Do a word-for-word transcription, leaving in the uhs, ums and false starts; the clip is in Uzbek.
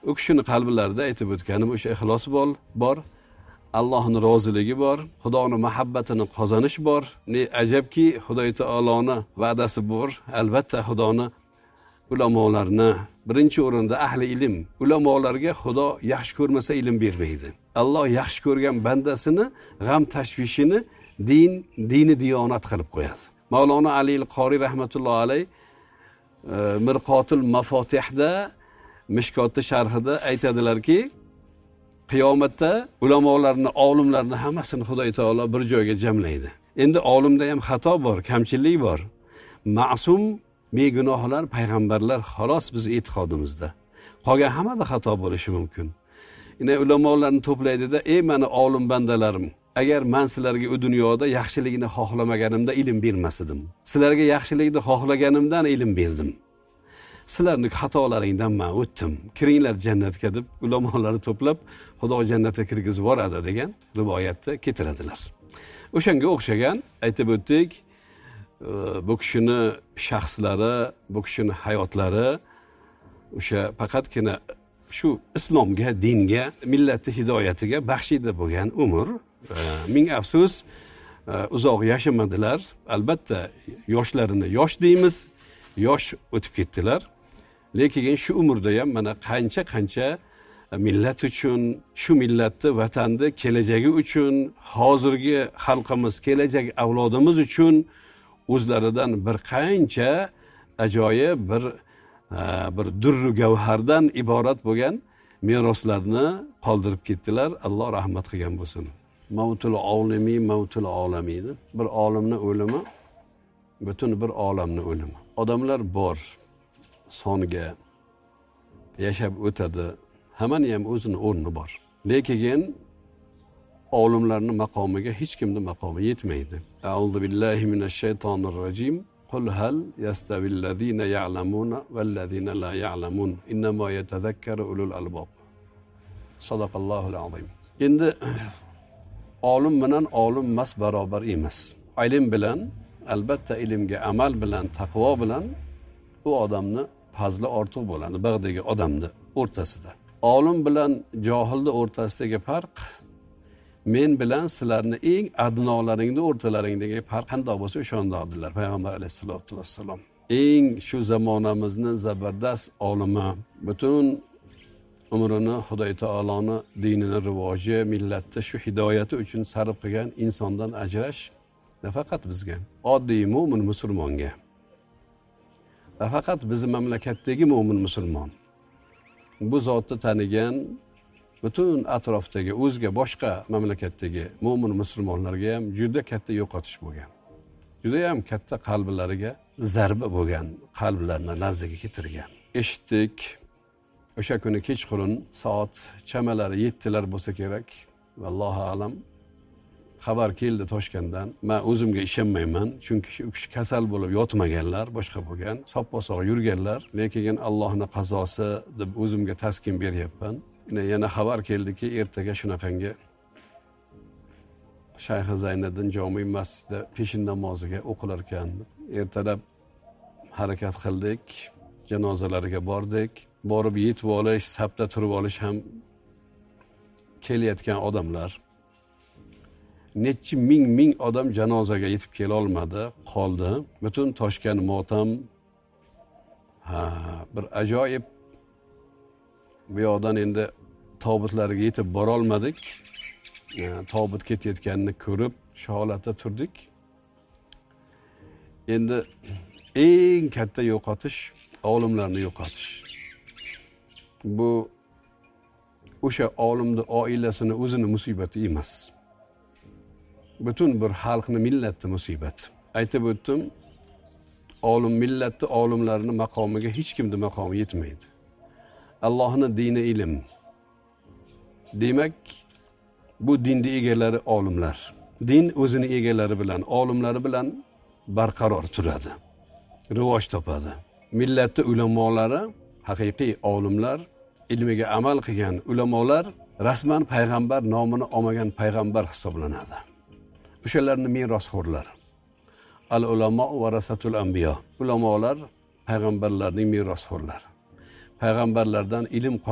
u kishini qalblarida aytib o'tganim o'sha ixlos bor, bor. Allohning roziligi bor, Xudoning muhabbatini qozonish bor. Ne ajabki, Xudo taoloning va'dasi bor. Albatta Xudoning ulamolarni birinchi o'rinda ahli ilm, ulamolarga Xudo yaxshi ko'rmasa ilm bermaydi. Alloh yaxshi ko'rgan bandasini g'am tashvishini din, dini diyonat qilib qo'yadi. Mavlona Ali al-Qori rahmatullohi alayh Mirqotul Mafatihda, Mishkotning sharhida aytadilarki, qiyomatda ulamolarni, olimlarni hammasini Xudo taolo bir joyga jamlaydi. Endi olimda ham xato bor, kamchilik bor. Ma'sum, begunohlar, payg'ambarlar xolos biz e'tiqodimizda. Qolgan hammada xato bo'lishi mumkin. Ina ulamolarni to'playdi-da, "Ey meni olim bandalarim, agar men sizlarga u dunyoda yaxshiligini xohlamaganimda ilm bermasdim. Sizlarga yaxshilikni xohlaganimdan ilm berdim. Sizlarning xatolaringdan men o'tdim. Kiringlar jannatga" deb ulamolarni to'plab Xudo jannatga kirgizib yuboradi degan rivoyatda keltiradilar. O'shanga o'xshagan aytib o'tdik, bu kishini shaxslari, bu kishini hayotlari o'sha faqatgina shu islomga, dinga, millatning hidoyatiga baxshida bo'lgan umr. Ming afsus, uzoq yashamadilar. Albatta yoshlarini yosh deymiz, yosh o'tib ketdilar. Lekin shu umrda ham mana qancha-qancha millat uchun, shu millatni, vatanni kelajagi uchun, hozirgi xalqimiz, kelajak avlodimiz uchun o'zlaridan bir qancha ajoyib bir bir durru gavhardan iborat bo'lgan meroslarni qoldirib ketdilar. Alloh rahmat qilgan bo'lsin. Mavtul olimi, mavtul olamiydi. Bir olimning o'limi, butun bir olamning o'limi. Odamlar bor, songa yashab o'tadi. Hammani ham o'zining o'rni bor. Lekin olimlarning maqomiga hech kimning maqomi yetmaydi. A'udhu billahi minash shaytonir rojim. Qul hal yastavillazina ya'lamuna vallazina la ya'lamun. Innama yatazakkaru ulul albab. Sadaqallohul azim. Endi olim bilan olim mas barobar emas. Ilm bilan, albatta ilmga amal bilan, taqvo bilan u odamni fazli ortiq bo'ladi bag'dagi odamni o'rtasida. Olim bilan johilning o'rtasidagi farq men bilan sizlarni eng adnolaringni o'rtalaringdagi farq qanday bo'lsa o'shandoqdilar payg'ambar alayhisolatu vassalom. Eng shu zamonamizning zabardast olimi, butun umrini Xudo taoloning dinini rivoji, millatda shu hidoyati uchun sarf qilgan insondan ajrash nafaqat bizga, oddiy mo'min musulmonga, nafaqat bizning mamlakatdagi mo'min musulmon, bu zotni tanigan butun atrofdagi o'zga boshqa mamlakatdagi mo'min musulmonlarga ham juda katta yo'qotish bo'lgan. Juda ham katta qalblariga zarba bo'lgan, qalblarini larzaga keltirgan. Eshitdik, o'sha kuni kechqurun soat chamalari yettilar bo'lsa kerak, vallohu alam, xabar keldi Toshkentdan. Men o'zimga ishonmayman, chunki u kishi kasal bo'lib yotmaganlar, boshqa bo'lgan, sop-sog' yurganlar, lekin Allohning qazosi deb o'zimga taskin beryapman. Yana xabar keldiki, ertaga shunaqangi Shayx Zayniddin jome masjidida peshin namoziga o'qilar ekan. Ertalab harakat qildik, janozalariga bordik. Borib yetib olish, safda turib olish ham kelayotgan odamlar. Necha ming ming odam janozaga yetib kela olmadi, qoldi. Butun Toshkent motam. Ha, bir ajoyib. Bu yoqdan endi tobutlariga yetib bora olmadik. Tobut ketayotganini ko'rib, shu holatda turdik. Endi eng katta yo'qotish olimlarni yo'qotish. Bu o'sha olimning oilasini o'zini musibati emas. Butun bir xalqning, millatning musibati. Aytib o'tdim, olim millatning olimlarining maqomiga hech kimning maqomi yetmaydi. Allohning dini ilm. Demak, bu dinning egalari olimlar. Din o'zini egalari bilan, olimlari bilan barqaror turadi, rivoj topadi. Millatning ulamolari, haqiqiy olimlar, ilmiga amal qilgan ulamolar rasman payg'ambar nomini olmagan payg'ambar hisoblanadi. O'shalarning merosxo'rlari. Al-ulamo varasatul anbiyo. Ulamolar payg'ambarlarning merosxo'rlari. Payg'ambarlardan ilm